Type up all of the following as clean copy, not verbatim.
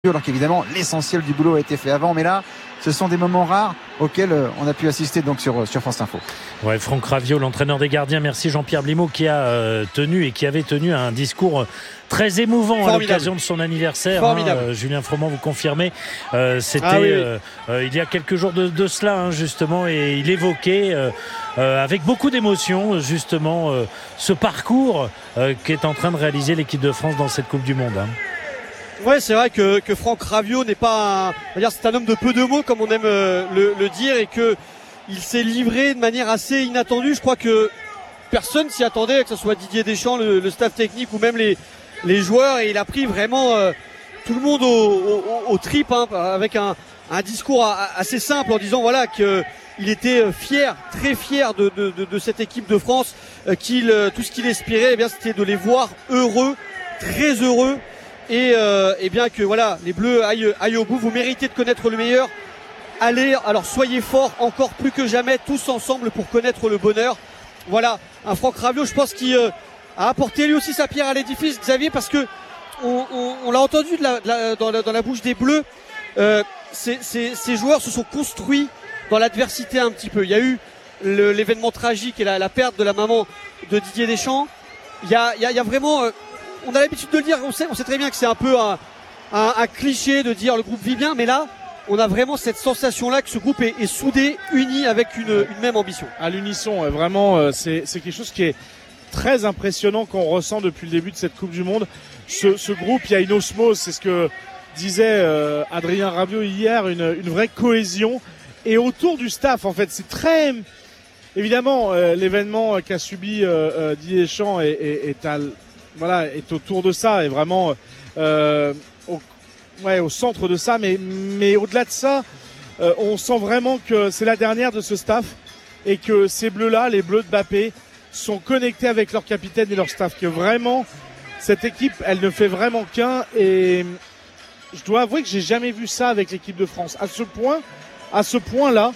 alors qu'évidemment l'essentiel du boulot a été fait avant, mais là ce sont des moments rares auxquels on a pu assister donc sur France Info. Ouais, Franck Raviot, l'entraîneur des gardiens, merci Jean-Pierre Blimaud qui a tenu et qui avait tenu un discours très émouvant formidable à l'occasion de son anniversaire. Julien Froment, vous confirmez, c'était il y a quelques jours de cela justement, et il évoquait avec beaucoup d'émotion justement ce parcours qu'est en train de réaliser l'équipe de France dans cette Coupe du Monde. Ouais, c'est vrai que Franck Raviot n'est pas c'est un homme de peu de mots, comme on aime le dire, et que il s'est livré de manière assez inattendue. Je crois que personne s'y attendait, que ce soit Didier Deschamps, le staff technique ou même les joueurs, et il a pris vraiment tout le monde au tripes, avec un discours assez simple en disant voilà que il était fier, très fier de cette équipe de France, tout ce qu'il espérait, c'était de les voir heureux, très heureux. Et bien que voilà, les Bleus aillent au bout. Vous méritez de connaître le meilleur. Allez, alors soyez forts encore plus que jamais, tous ensemble, pour connaître le bonheur. Voilà, un Franck Raviot, je pense qu'il a apporté lui aussi sa pierre à l'édifice, Xavier, parce que on l'a entendu dans la bouche des Bleus. Ces joueurs se sont construits dans l'adversité un petit peu. Il y a eu l'événement tragique et la perte de la maman de Didier Deschamps. Il y a vraiment on a l'habitude de le dire, on sait très bien que c'est un peu un cliché de dire le groupe vit bien, mais là on a vraiment cette sensation-là que ce groupe est soudé, uni, avec une même ambition. À l'unisson, vraiment, c'est quelque chose qui est très impressionnant qu'on ressent depuis le début de cette Coupe du Monde. Ce groupe, il y a une osmose, c'est ce que disait Adrien Rabiot hier, une vraie cohésion. Et autour du staff, en fait, c'est très... Évidemment, l'événement qu'a subi Didier Deschamps est autour de ça, est vraiment au centre de ça, mais au-delà de ça, on sent vraiment que c'est la dernière de ce staff et que ces Bleus-là, les Bleus de Mbappé, sont connectés avec leur capitaine et leur staff, que vraiment cette équipe, elle ne fait vraiment qu'un, et je dois avouer que j'ai jamais vu ça avec l'équipe de France à ce point-là.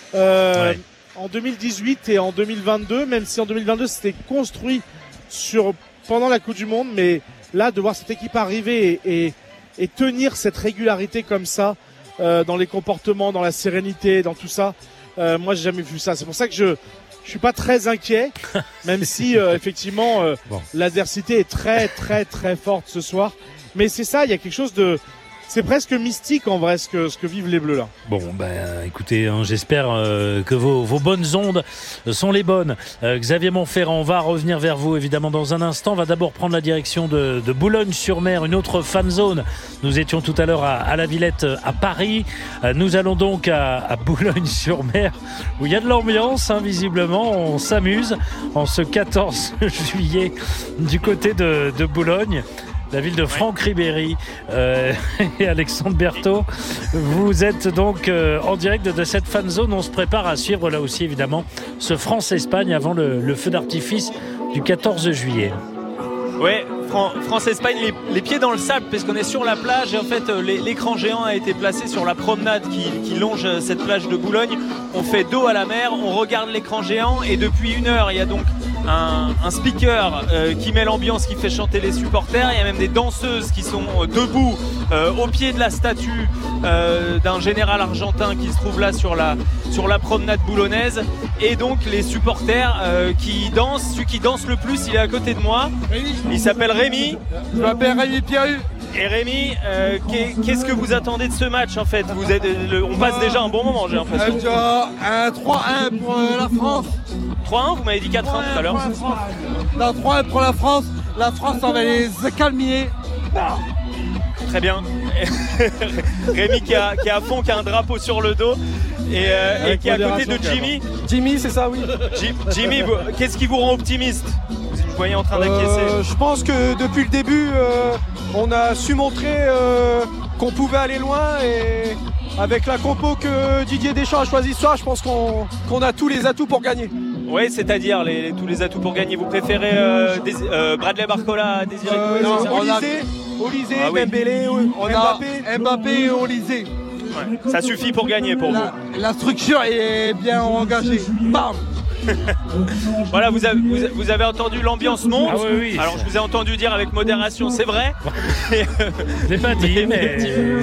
En 2018 et en 2022, même si en 2022 c'était construit pendant la Coupe du Monde, mais là de voir cette équipe arriver et tenir cette régularité comme ça dans les comportements, dans la sérénité, dans tout ça, moi j'ai jamais vu ça. C'est pour ça que je suis pas très inquiet, même si effectivement l'adversité est très très très forte ce soir. Mais c'est ça, il y a quelque chose de... C'est presque mystique en vrai ce que vivent les Bleus là. Bon, écoutez, j'espère que vos bonnes ondes sont les bonnes. Xavier Montferrand, on va revenir vers vous évidemment dans un instant. On va d'abord prendre la direction de Boulogne-sur-Mer, une autre fan zone. Nous étions tout à l'heure à la Villette à Paris. Nous allons donc à Boulogne-sur-Mer où il y a de l'ambiance, visiblement. On s'amuse en ce 14 juillet du côté de Boulogne. La ville de Franck Ribéry et Alexandre Berthaud. Vous êtes donc en direct de cette fan zone. On se prépare à suivre là aussi évidemment ce France-Espagne avant le feu d'artifice du 14 juillet. Ouais, France-Espagne, les pieds dans le sable, parce qu'on est sur la plage et en fait l'écran géant a été placé sur la promenade qui longe cette plage de Boulogne. On fait dos à la mer, on regarde l'écran géant et depuis 1 heure il y a donc un speaker qui met l'ambiance, qui fait chanter les supporters. Il y a même des danseuses qui sont debout au pied de la statue d'un général argentin qui se trouve là sur la promenade boulonnaise. Et donc les supporters qui dansent, celui qui danse le plus, il est à côté de moi. Il s'appelle Rémi. Je m'appelle Rémi Pierru. Et Rémi, qu'est-ce que vous attendez de ce match en fait? On passe déjà un bon moment, j'ai l'impression. Un 3-1 pour la France. 3-1, vous m'avez dit 4-1 tout à l'heure. Non, 3-1 pour la France. La France, on va les calmer. Très bien. Rémi qui est à fond, qui a un drapeau sur le dos et qui est à côté de Jimmy. Jimmy, c'est ça, oui. Jimmy, qu'est-ce qui vous rend optimiste? Je vous voyais en train d'acquiescer. Je pense que depuis le début, on a su montrer qu'on pouvait aller loin, et avec la compo que Didier Deschamps a choisi ce soir, je pense qu'on a tous les atouts pour gagner. Oui, c'est-à-dire tous les atouts pour gagner. Vous préférez Bradley Barcola à Désiré Doué? Olysée, Dembélé, Mbappé et Olysée. Ouais. Ça suffit pour gagner pour vous. La structure est bien engagée. Bam. Voilà, vous avez entendu, l'ambiance monte. Ah oui. Alors je vous ai entendu dire avec modération, c'est vrai. Je l'ai pas dit, mais